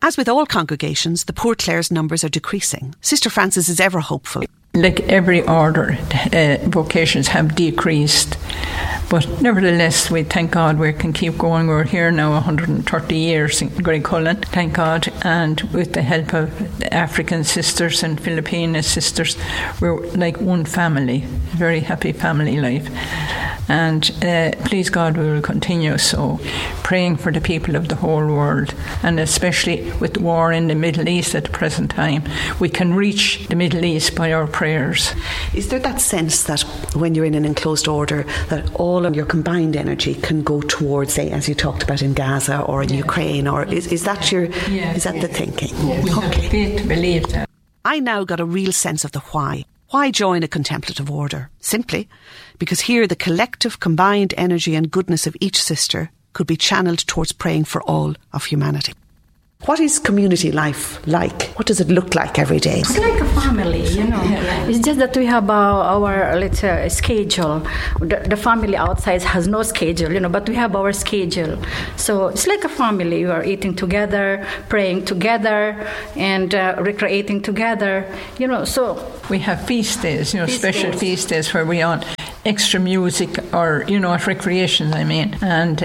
As with all congregations, the Poor Clare's numbers are decreasing. Sister Frances is ever hopeful. Like every order, vocations have decreased. But nevertheless, we thank God we can keep going. We're here now 130 years in Graiguecullen, thank God. And with the help of the African sisters and Filipino sisters, we're like one family, very happy family life. And please God, we will continue so, praying for the people of the whole world, and especially with the war in the Middle East at the present time, we can reach the Middle East by our prayers. Is there that sense that when you're in an enclosed order, that all of your combined energy can go towards, say, as you talked about in Gaza or in Ukraine, or is that your is that the thinking? Yes. We have faith to believe that. I now got a real sense of the why. Why join a contemplative order? Simply because here the collective combined energy and goodness of each sister could be channeled towards praying for all of humanity. What is community life like? What does it look like every day? It's like a family, It's just that we have our let's say, schedule. The family outside has no schedule, but we have our schedule. So it's like a family. We are eating together, praying together, and recreating together, So we have feast days, special feast days where we on extra music or, at recreation, and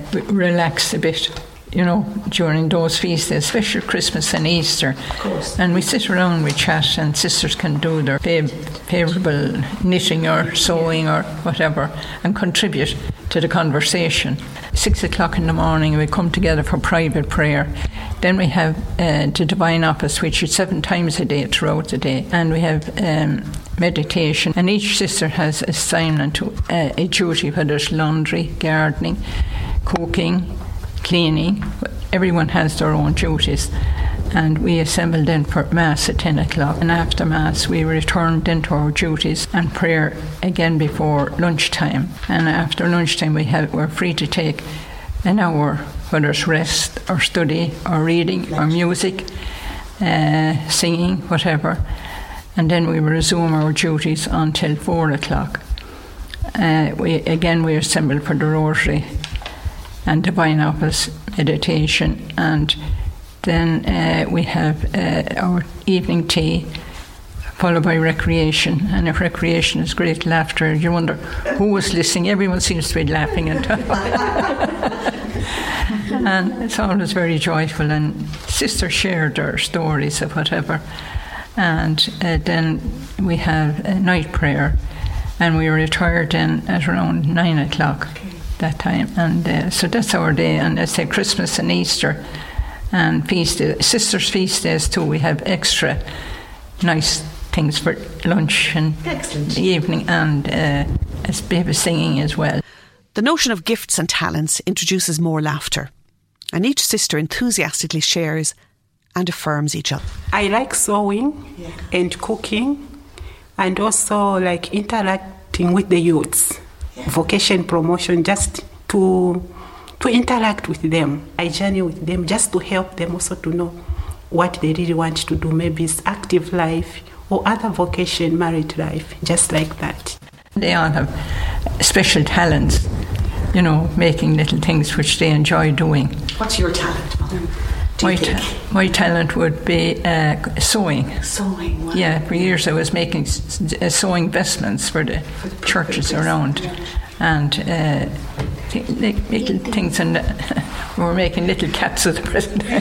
relax a bit. During those feast days, especially Christmas and Easter. Of course. And we sit around, we chat, and sisters can do their favourable knitting or sewing or whatever and contribute to the conversation. 6 o'clock in the morning, we come together for private prayer. Then we have the Divine Office, which is 7 times a day throughout the day. And we have meditation. And each sister has assignment to a duty, whether it's laundry, gardening, cooking, cleaning. Everyone has their own duties, and we assemble then for Mass at 10 o'clock, and after Mass we return then to our duties and prayer again before lunchtime. And after lunchtime we're free to take an hour, whether it's rest or study or reading or music, singing, whatever, and then we resume our duties until 4 o'clock. We assemble for the Rosary and Divine Office meditation, and then we have our evening tea, followed by recreation. And if recreation is great laughter, you wonder who was listening. Everyone seems to be laughing and and it's always very joyful, and sisters share their stories of whatever. And then we have a night prayer, and we retire then at around 9 o'clock that time, and so that's our day. And I say Christmas and Easter and feast days, sisters' feast days too, we have extra nice things for lunch and the evening, and a bit of singing as well. The notion of gifts and talents introduces more laughter, and each sister enthusiastically shares and affirms each other. I like sewing and cooking, and also like interacting with the youths. Vocation promotion, just to interact with them. I journey with them just to help them also to know what they really want to do. Maybe it's active life or other vocation, married life, just like that. They all have special talents, making little things which they enjoy doing. What's your talent, Mother? My talent would be sewing. Sewing, wow. Yeah, for years I was making sewing vestments for the churches around, and little things, and we're making little cats at the present time.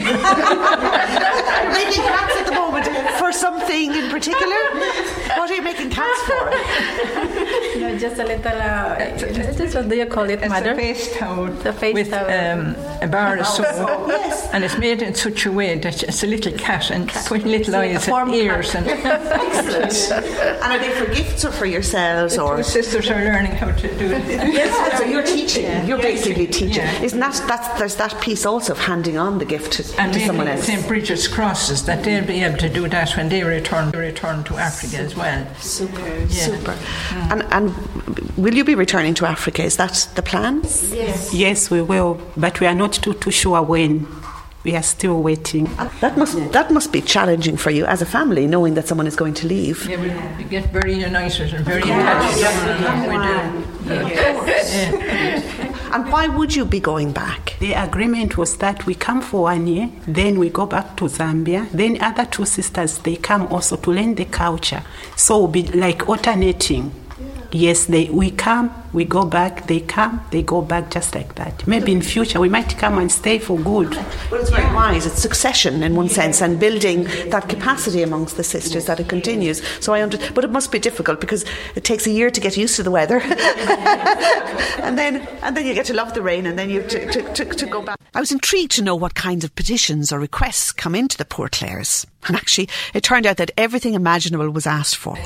Making cats at the moment for something in particular? What are you making cats for? Just a little. Just what do you call it, Mother? It's a face towel with a bar of soap, yes. And it's made in such a way that it's a little cat and putting little eyes and ears. And excellent. And are they for gifts or for yourselves? Or sisters are learning how to do it. Yes, so you're teaching. Yeah. You're basically teaching. Yeah. Isn't there's that piece also of handing on the gift to someone else? St. Bridget's crosses, that they'll be able to do that when they return to Africa as well. Super, super. And will you be returning to Africa? Is that the plan? Yes, we will, but we are not too sure when. We are still waiting. That must be challenging for you as a family, knowing that someone is going to leave. Yeah, we get very united and very attached to one another. We do. And why would you be going back? The agreement was that we come for 1 year, then we go back to Zambia. Then other 2 sisters, they come also to learn the culture. So we'll be like alternating. Yes, we come, we go back, they come, they go back, just like that. Maybe in future we might come and stay for good. Well, it's very wise. It's succession in one sense, and building that capacity amongst the sisters that it continues. So but it must be difficult because it takes a year to get used to the weather, and then you get to love the rain, and then you have to go back. I was intrigued to know what kinds of petitions or requests come into the Poor Clares, and actually it turned out that everything imaginable was asked for.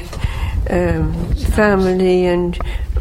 Family and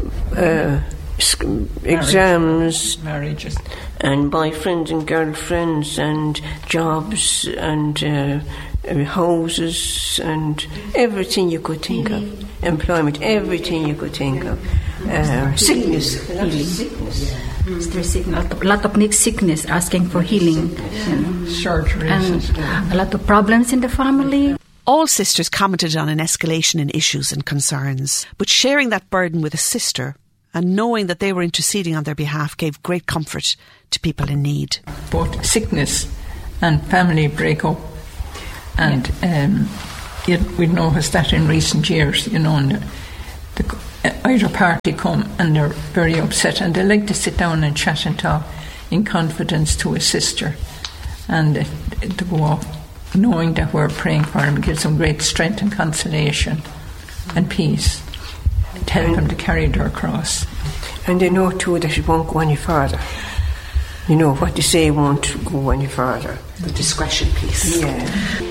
exams, marriages, and boyfriends and girlfriends, and jobs, and houses, and everything you could think of. Employment, everything you could think of. Sickness. There's a lot of sickness, asking for healing, surgery, and a lot of problems in the family. All sisters commented on an escalation in issues and concerns, but sharing that burden with a sister and knowing that they were interceding on their behalf gave great comfort to people in need. Both sickness and family breakup, and we've noticed that in recent years, and either party come and they're very upset, and they like to sit down and chat and talk in confidence to a sister, and to go off knowing that we're praying for them gives them great strength and consolation and peace to help them to carry their cross. And they know too that it won't go any further. What they say won't go any further. The discretion piece. Yeah.